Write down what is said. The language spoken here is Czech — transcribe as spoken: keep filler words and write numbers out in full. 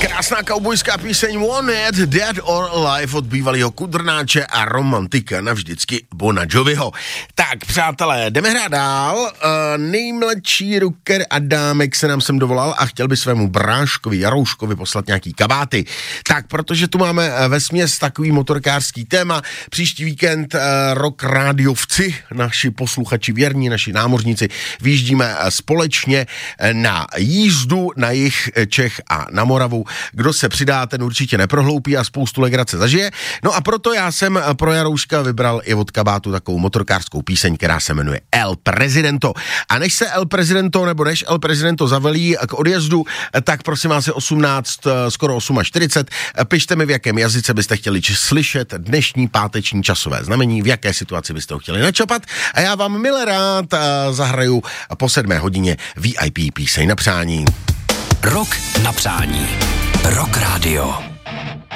Krásná kaubojská píseň Wanted, Dead or Alive od bývalého kudrnáče a romantika navždycky Bona Joviho. Tak, přátelé, jdeme hrát dál. Uh, nejmladší rocker Adámek se nám sem dovolal a chtěl by svému bráškovi Jarouškovi poslat nějaký kabáty. Tak, protože tu máme vesměs takový motorkářský téma, příští víkend uh, rock rádiovci, naši posluchači věrní, naši námořníci, vyjíždíme společně na jízdu na jih Čech a na Moravu. Kdo se přidá, ten určitě neprohloupí a spoustu legrace zažije. No a proto já jsem pro Jarouška vybral i od kabátu takovou motorkářskou píseň, která se jmenuje El Presidento. A než se El Presidento, nebo než El Presidento zavelí k odjezdu, tak prosím vás je osmnáct, skoro čtyřicet osm. Pište mi, v jakém jazyce byste chtěli slyšet dnešní páteční časové znamení, v jaké situaci byste ho chtěli načapat. A já vám milé rád zahraju po sedmé hodině V I P píseň na přání. Rok na přání. Rock Radio.